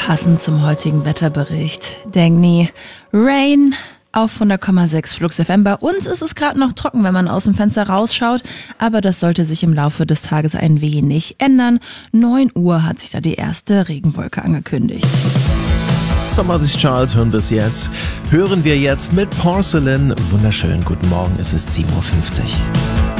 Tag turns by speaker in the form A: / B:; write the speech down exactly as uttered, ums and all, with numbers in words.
A: Passend zum heutigen Wetterbericht. Denk nie, Rain auf hundert Komma sechs Flux F M. Bei uns ist es gerade noch trocken, wenn man aus dem Fenster rausschaut, aber das sollte sich im Laufe des Tages ein wenig ändern. neun Uhr hat sich da die erste Regenwolke angekündigt.
B: Somebody's Child hören bis jetzt. Hören wir jetzt mit Porcelain. Wunderschönen guten Morgen, es ist sieben Uhr fünfzig.